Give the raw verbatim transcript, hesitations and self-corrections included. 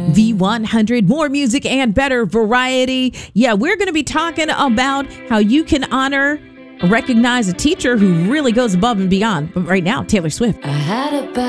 V one hundred, more music and better variety. Yeah, we're going to be talking about how you can honor, recognize a teacher who really goes above and beyond. But right now, Taylor Swift. I had a bad